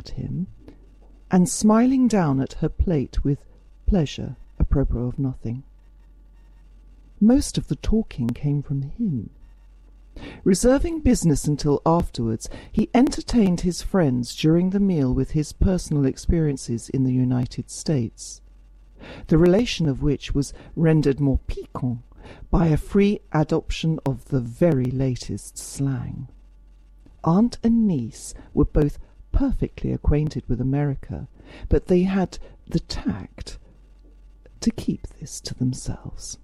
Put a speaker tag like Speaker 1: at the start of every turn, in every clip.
Speaker 1: at him and smiling down at her plate with pleasure apropos of nothing. Most of the talking came from him. Reserving business until afterwards, he entertained his friends during the meal with his personal experiences in the United States, the relation of which was rendered more piquant by a free adoption of the very latest slang. Aunt and niece were both perfectly acquainted with America, but they had the tact to keep this to themselves.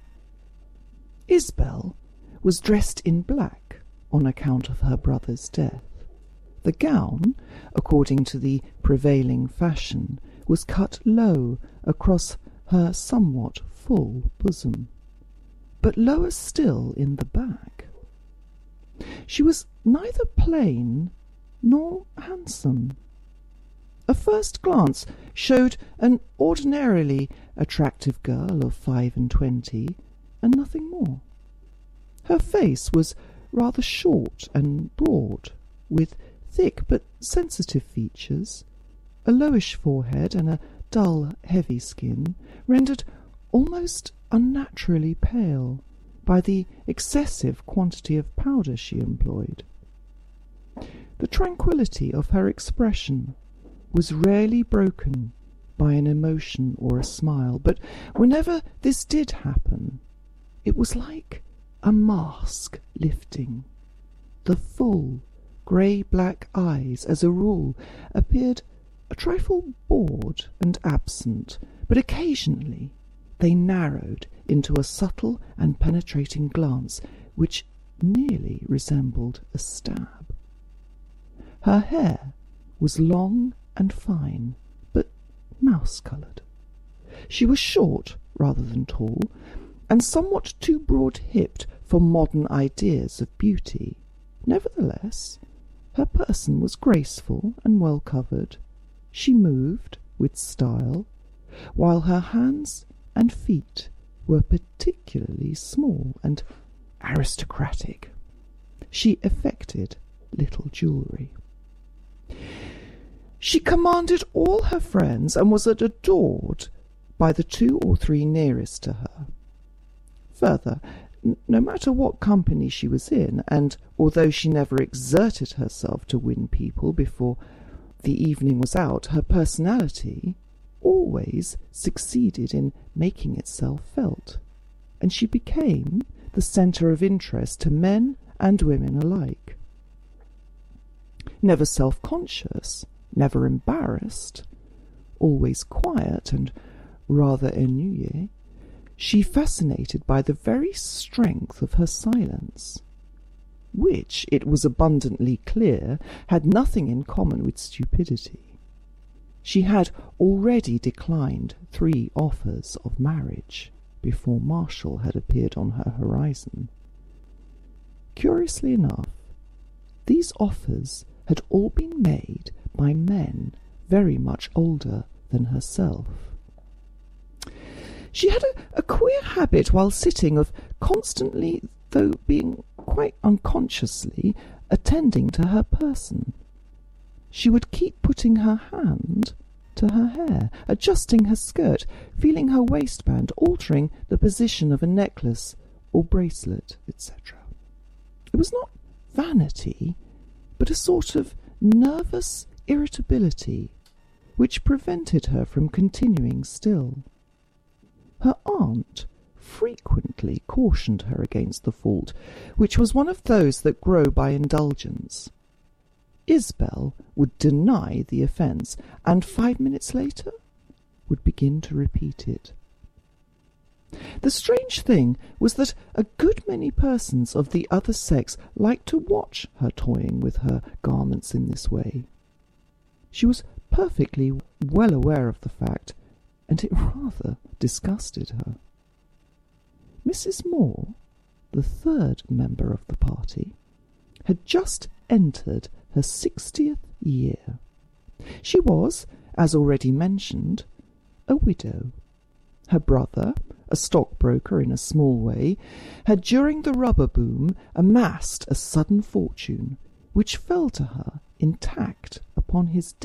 Speaker 1: Isabel was dressed in black on account of her brother's death. The gown, according to the prevailing fashion, was cut low across her somewhat full bosom, but lower still in the back. She was neither plain nor handsome. A first glance showed an ordinarily attractive girl of 25, and nothing more. Her face was rather short and broad, with thick but sensitive features, a lowish forehead, and a dull, heavy skin, rendered almost unnaturally pale by the excessive quantity of powder she employed. The tranquillity of her expression was rarely broken by an emotion or a smile, but whenever this did happen, it was like a mask lifting. The full, grey-black eyes, as a rule, appeared a trifle bored and absent, but occasionally they narrowed into a subtle and penetrating glance which nearly resembled a stab. Her hair was long and fine, but mouse-coloured. She was short rather than tall, and somewhat too broad-hipped for modern ideas of beauty. Nevertheless, her person was graceful and well-covered. She moved with style, while her hands and feet were particularly small and aristocratic. She affected little jewellery. She commanded all her friends and was adored by the 2 or 3 nearest to her. Further, no matter what company she was in, and although she never exerted herself to win people before the evening was out, her personality always succeeded in making itself felt, and she became the centre of interest to men and women alike. Never self-conscious, never embarrassed, always quiet and rather ennuyée, she fascinated by the very strength of her silence, which, it was abundantly clear, had nothing in common with stupidity. She had already declined 3 offers of marriage before Marshall had appeared on her horizon. Curiously enough, these offers had all been made by men very much older than herself. She had a queer habit while sitting of constantly, though being quite unconsciously, attending to her person. She would keep putting her hand to her hair, adjusting her skirt, feeling her waistband, altering the position of a necklace or bracelet, etc. It was not vanity, but a sort of nervous irritability which prevented her from continuing still. Her aunt frequently cautioned her against the fault, which was one of those that grow by indulgence. Isabel would deny the offence, and 5 minutes later would begin to repeat it. The strange thing was that a good many persons of the other sex liked to watch her toying with her garments in this way. She was perfectly well aware of the fact, and it rather disgusted her. Mrs. Moore, the 3rd member of the party, had just entered her 60th year. She was, as already mentioned, a widow. Her brother, a stockbroker in a small way, had during the rubber boom amassed a sudden fortune, which fell to her intact upon his